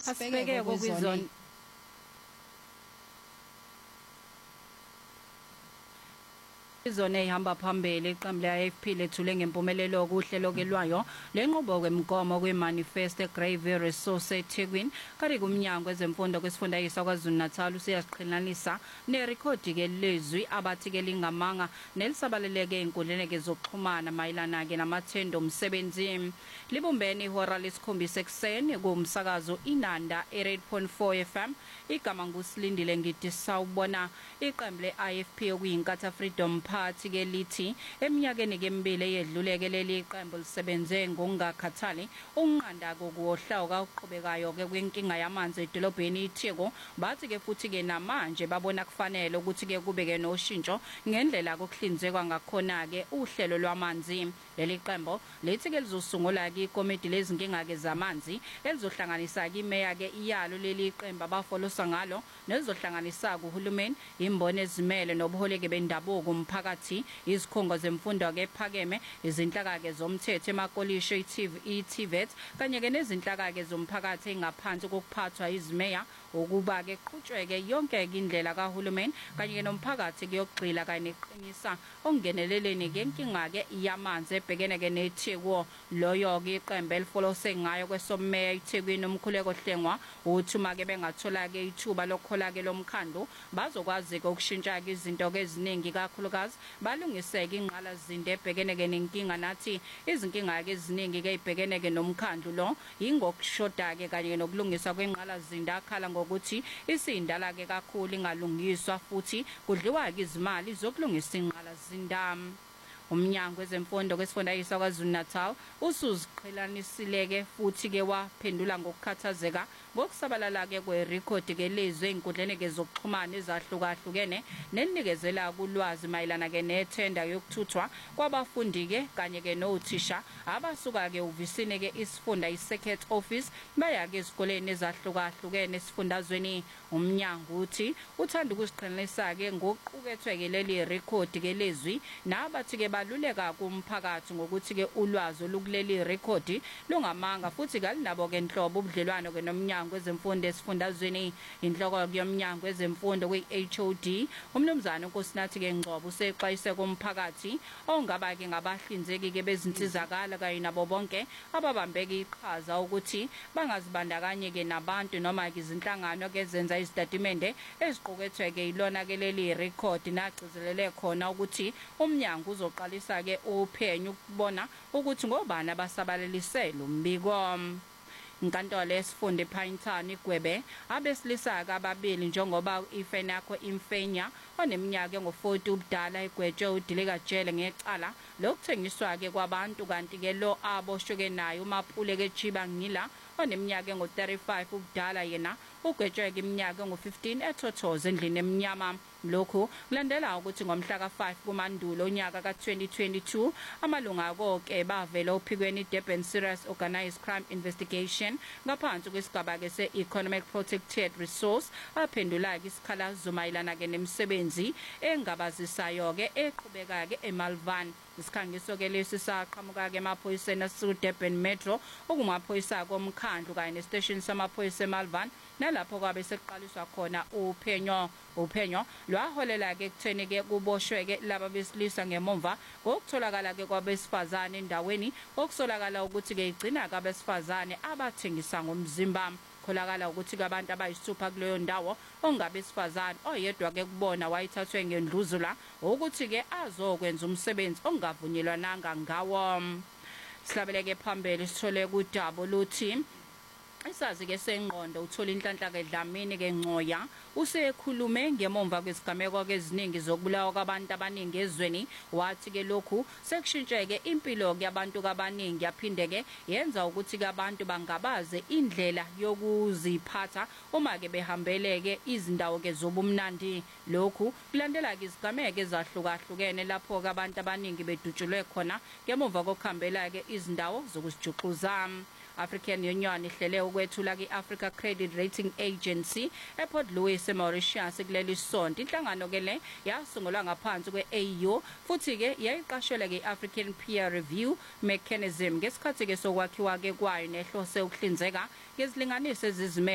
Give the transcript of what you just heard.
Asibheke kwizona izona ehamba phambili iqembu le-AFP lethule ngempumelelo kuhlelo kelwayo lenqubo kwemigomo kwimanifesto Greyville Resource eThekwini kanti kumnyango wezemfundo kwesifundazwe KwaZulu-Natal usiyaziqhelanisa nerekhodi kelizwi abathi ke lingamanga nelisabaleleke enkundleni zokuxhumana mayelana ke namathenda omsebenzi libumbene ihora lesikhombisa ekseni kumsakazo Inanda 8.4 FM igama ngusilindile ngithi sawubona iqembu le-IFP okuyinkatha Freedom Party ke lithi eminyakeni kembili eyedluleke leli iqembu lisebenze ngokungakhathali unqanda kokuwohlawuka uqhubekayo ke kwinkinga yamanzi edolobheni iTheku bathi ke futhi ke namanje babona kufanele ukuthi ke kube ke noshintsho ngendlela kokuhlinzekwa ngakhona ke uhlelo lwamanzi leli qembu lithi ke lizosungula ke ikomiti lezinkinga ke zamanzi elizohlanganisa ke imeya ke iyalo leli qembu abafolosa ngalo nezohlanganisa kuhulumeni imboni ezimele nobuholeke bendabuko umphakathi izikhungo zemfundo ke ephakeme izinhlaka ke zomthetho emakolisho iTVET kanye ke nezinhlaka ke zomphakathi engaphansi kokuphathwa izimeya ukuba ke qhutshweke yonke indlela kahulumeni kanye ke nomphakathi kuyogxila kanye neqinisa ongeneleleni ke inkinga ke yamanzi ebhekene ke neTheku loyo ke iqembu elifolose ngayo kwesomeya iThekwini umkhuleko hlengwa uthuma ke bengathola ke ithuba lokhola ke lomkhandlu bazokwazi ke ukushintsha ke izinto ke eziningi kakhulukazi balungiseke inqala zinde ebhekene ke nenkinga nathi izinkinga ke eziningi ke ibhekene ke nomkhandlu lo ingokushoda ke kanye nokulungisa kwenqala zinde akhala ngokuthi isindala ke kakhulu ingalungiswa futhi kudliwa ke izimali zokulungisa inqala zindam umnyango wezemfundo kwesifundazwe KwaZulu-Natal usuziqhelanisile futhi ke waphendula ngokukhathazeka ngokusabalala ke kwerekhodi ke lezwe inkundleni ke zokuxhumana ezahlukahlukene nenikezela kulwazi mayelana ke nethenda yokuthuthwa kwabafundi ke kanye ke nothisha abasuka ke uvisini ke isifunda iSecret Office baya ke ezikoleni ezahlukahlukene esifundazweni umnyango uthi uthanda ukuziqhelanisa ke ngokuqukethwe ke leli rekhodi ke lezwi nabathi ke baluleka kumphakathi ngokuthi ke ulwazi olukuleli rekhodi lungamanga futhi kalinabo ke inhlobo ubudlelwano ke nomnyango wezemfundo esifundazweni inhloko yomnyango wezemfundo kwi-HOD umnumzana uNkosinathi ke Ngcobo usexwayise kumphakathi ongaba ke ngabahlinzeki ke bezinsizakala kanye nabo bonke ababambeke iqhaza ukuthi bangazibandakanye ke nabantu noma ke izinhlangano ke zenza izitatimende eziqukethwe ke ilona ke leli record nagcizelele khona ukuthi umnyango uzoqalisa ke uphenyo ukubona ukuthi ngobani abasabalalisela umbiko inkantolo yesifunda ePinetown igwebe abesilisa ababili njengoba ifenakho imfenya oneminyaka ngo40 ubudala igwetshwe udileka jele ngecala lokuthengiswa ke kwabantu kanti ke lo aboshwe nayo uMaphule ke Chiba Ngila oneminyaka ngo35 ubudala yena ugwetshwe ke iminyaka ngo15 ethothoza endlini eminyama lokho kulandela ukuthi ngomhla ka5 kuMandulo onyaka ka2022 amalunga konke bavela ophikweni Durban Serious Organized Crime Investigation ngaphansi kwesigaba ke se-Economic Protected Resource aphendula ke isikhalazo mayelana ke nemisebenzi engabazisayo ke eqhubeka ke eMalvan isikhangiso ke lesi saqhamuka ke emaphoyiseni aseDurban Metro okumaphoyisa komkhandlu kanye nestation samaphoyisa eMalvan nalapho kwabe sekuqaliswa khona uphenyo lwaholela ke kutheni ke kuboshwe ke laba besilisa ngemva ngokutholakala ke kwabesifazane endaweni okusolakala ukuthi ke igcina kabesifazane abathengisa ngomzimba kholakala ukuthi abantu abayisithupha kuleyo ndawo ongabesifazane oyedwa ke kubona wayithathwe ngendluzula ukuthi ke azokwenza umsebenzi ongavunyelwananga ngawo sihlabeleke phambili sithole kudaba luthi isazi ke sengqondo uthola inhlanhla ke Dlamini ke Ngcoya usekhulume ngemva kwesigameko ke eziningi zokubulawa kwabantu abaningi ezweni wathi ke lokhu sekushintshe ke impilo yabantu abaningi yaphinde ke yenza ukuthi ke abantu bangabaze indlela yokuziphatha uma ke behambeleke izindawo ke zobumnandi lokhu kulandela ke izigameko ezahlukahlukene lapho ke abantu abaningi bedutshulwe khona ngemva kokuhambela ke izindawo zokusijuxuza African Union ihlele ukwethula ke-Africa Credit Rating Agency ePort Louis eMauritius kuleli sonto inhlangano ke le yasungulwa ngaphansi kwe-AU futhi ke yayiqashelwe ke-African Peer Review Mechanism ngesikhathi ke sokwakhiwa ke kwayo nehlose ukuhlinzeka ngezilinganiso ezizimele